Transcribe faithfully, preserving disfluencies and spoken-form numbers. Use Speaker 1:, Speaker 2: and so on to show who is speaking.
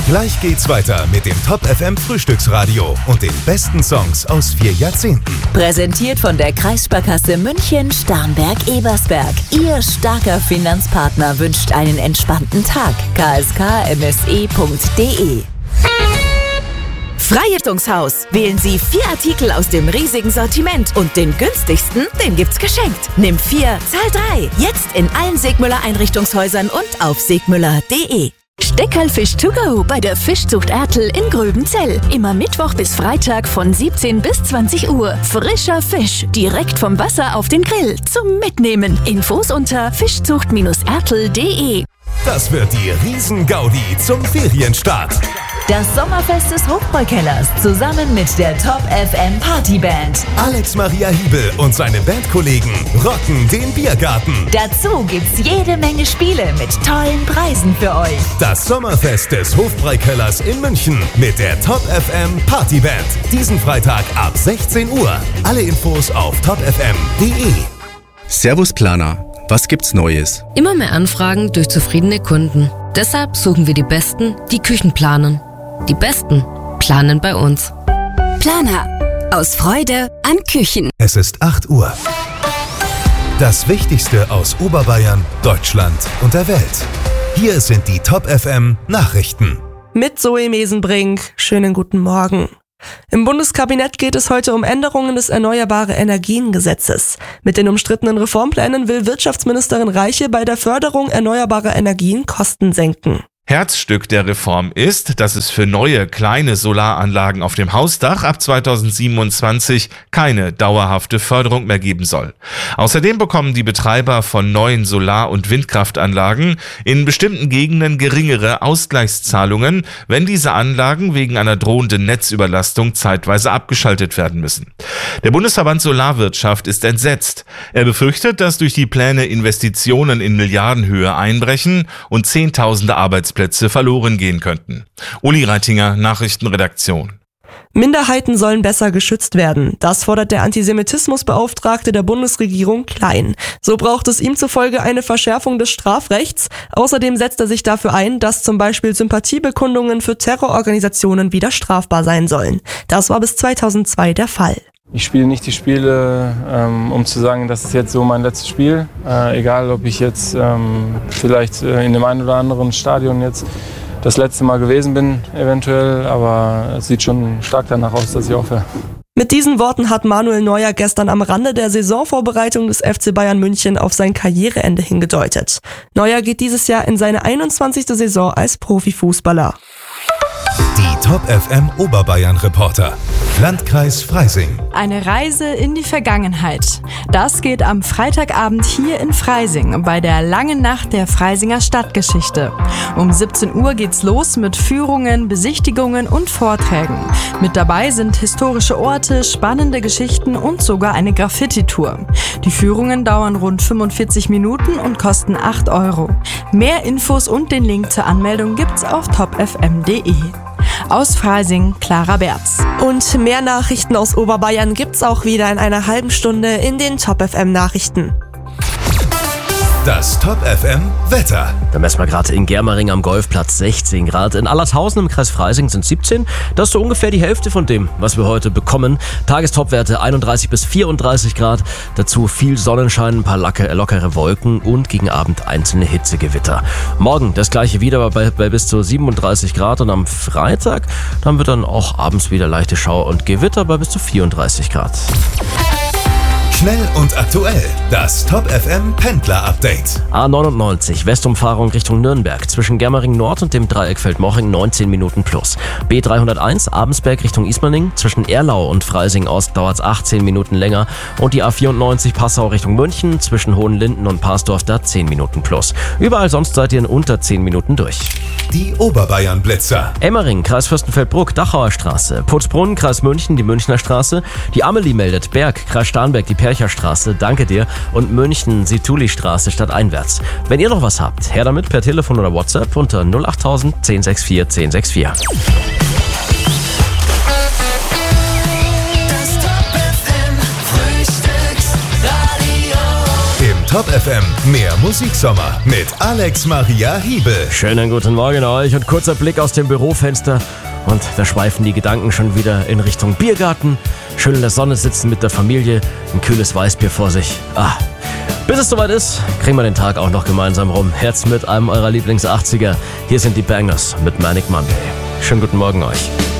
Speaker 1: Gleich geht's weiter mit dem Top F M Frühstücksradio und den besten Songs aus vier Jahrzehnten.
Speaker 2: Präsentiert von der Kreissparkasse München Starnberg-Ebersberg. Ihr starker Finanzpartner wünscht einen entspannten Tag. k s k m s e punkt d e Freiheitungshaus. Wählen Sie vier Artikel aus dem riesigen Sortiment und den günstigsten, den gibt's geschenkt. Nimm vier, zahl drei. Jetzt in allen Segmüller Einrichtungshäusern und auf segmüller punkt d e.
Speaker 3: Steckerlfisch to go bei der Fischzucht Ertl in Gröbenzell. Immer Mittwoch bis Freitag von siebzehn bis zwanzig Uhr. Frischer Fisch, direkt vom Wasser auf den Grill zum Mitnehmen. Infos unter fischzucht ertl punkt d e.
Speaker 1: Das wird die Riesen-Gaudi zum Ferienstart.
Speaker 2: Das Sommerfest des Hofbräukellers zusammen mit der Top F M Partyband.
Speaker 1: Alex Maria Hiebel und seine Bandkollegen rocken den Biergarten.
Speaker 2: Dazu gibt's jede Menge Spiele mit tollen Preisen für euch.
Speaker 1: Das Sommerfest des Hofbräukellers in München mit der Top F M Partyband. Diesen Freitag ab sechzehn Uhr. Alle Infos auf top f m punkt d e.
Speaker 4: Servus Planer. Was gibt's Neues?
Speaker 5: Immer mehr Anfragen durch zufriedene Kunden. Deshalb suchen wir die Besten, die Küchen planen. Die Besten planen bei uns.
Speaker 3: Planer. Aus Freude an Küchen.
Speaker 1: Es ist acht Uhr. Das Wichtigste aus Oberbayern, Deutschland und der Welt. Hier sind die Top F M Nachrichten.
Speaker 6: Mit Zoe Mesenbrink. Schönen guten Morgen. Im Bundeskabinett geht es heute um Änderungen des Erneuerbare-Energien-Gesetzes. Mit den umstrittenen Reformplänen will Wirtschaftsministerin Reiche bei der Förderung erneuerbarer Energien Kosten senken.
Speaker 7: Herzstück der Reform ist, dass es für neue kleine Solaranlagen auf dem Hausdach ab zweitausendsiebenundzwanzig keine dauerhafte Förderung mehr geben soll. Außerdem bekommen die Betreiber von neuen Solar- und Windkraftanlagen in bestimmten Gegenden geringere Ausgleichszahlungen, wenn diese Anlagen wegen einer drohenden Netzüberlastung zeitweise abgeschaltet werden müssen. Der Bundesverband Solarwirtschaft ist entsetzt. Er befürchtet, dass durch die Pläne Investitionen in Milliardenhöhe einbrechen und Zehntausende Arbeitsplätze Plätze verloren gehen könnten. Uli Reitinger, Nachrichtenredaktion.
Speaker 6: Minderheiten sollen besser geschützt werden. Das fordert der Antisemitismusbeauftragte der Bundesregierung Klein. So braucht es ihm zufolge eine Verschärfung des Strafrechts. Außerdem setzt er sich dafür ein, dass zum Beispiel Sympathiebekundungen für Terrororganisationen wieder strafbar sein sollen. Das war bis zweitausendzwei der Fall.
Speaker 8: Ich spiele nicht die Spiele, ähm, um zu sagen, das ist jetzt so mein letztes Spiel. Äh, egal, ob ich jetzt ähm, vielleicht äh, in dem einen oder anderen Stadion jetzt das letzte Mal gewesen bin, eventuell. Aber es sieht schon stark danach aus, dass ich aufhöre.
Speaker 6: Mit diesen Worten hat Manuel Neuer gestern am Rande der Saisonvorbereitung des F C Bayern München auf sein Karriereende hingedeutet. Neuer geht dieses Jahr in seine einundzwanzigste Saison als Profifußballer.
Speaker 1: Die Top F M Oberbayern Reporter. Landkreis Freising.
Speaker 9: Eine Reise in die Vergangenheit. Das geht am Freitagabend hier in Freising bei der langen Nacht der Freisinger Stadtgeschichte. Um siebzehn Uhr geht's los mit Führungen, Besichtigungen und Vorträgen. Mit dabei sind historische Orte, spannende Geschichten und sogar eine Graffiti-Tour. Die Führungen dauern rund fünfundvierzig Minuten und kosten acht Euro. Mehr Infos und den Link zur Anmeldung gibt's auf top f m punkt d e. Aus Freising, Clara Berz.
Speaker 6: Und mehr Nachrichten aus Oberbayern gibt's auch wieder in einer halben Stunde in den Top F M Nachrichten.
Speaker 1: Das Top F M Wetter.
Speaker 10: Da messen wir gerade in Germering am Golfplatz sechzehn Grad. In Allershausen im Kreis Freising sind siebzehn. Das ist so ungefähr die Hälfte von dem, was wir heute bekommen. Tagestopwerte einunddreißig bis vierunddreißig Grad. Dazu viel Sonnenschein, ein paar lockere Wolken und gegen Abend einzelne Hitzegewitter. Morgen das gleiche wieder bei, bei bis zu siebenunddreißig Grad. Und am Freitag dann wird dann auch abends wieder leichte Schauer und Gewitter bei bis zu vierunddreißig Grad.
Speaker 1: Schnell und aktuell. Das Top F M Pendler Update.
Speaker 10: A neunundneunzig, Westumfahrung Richtung Nürnberg. Zwischen Germering Nord und dem Dreieck Feldmoching neunzehn Minuten plus. B dreihunderteins, Abensberg Richtung Ismaning. Zwischen Erlau und Freising Ost dauert es achtzehn Minuten länger. Und die A vierundneunzig Passau Richtung München. Zwischen Hohenlinden und Parsdorf da zehn Minuten plus. Überall sonst seid ihr in unter zehn Minuten durch.
Speaker 1: Die Oberbayern Blitzer.
Speaker 10: Emmering, Kreis Fürstenfeldbruck, Dachauer Straße. Putzbrunn, Kreis München, die Münchner Straße. Die Amelie meldet Berg, Kreis Starnberg, die Percherstraße, danke dir. Und München, Situli-Straße stadteinwärts. Wenn ihr noch was habt, her damit per Telefon oder WhatsApp unter null acht null null eins sechs vier eins sechs vier.
Speaker 1: Top F M. Mehr Musiksommer mit Alex Maria Hiebel.
Speaker 10: Schönen guten Morgen euch und kurzer Blick aus dem Bürofenster. Und da schweifen die Gedanken schon wieder in Richtung Biergarten. Schön in der Sonne sitzen mit der Familie, ein kühles Weißbier vor sich. Ah, bis es soweit ist, kriegen wir den Tag auch noch gemeinsam rum. Herz mit einem eurer Lieblings-achtziger. Hier sind die Bangers mit Manic Monday. Schönen guten Morgen euch.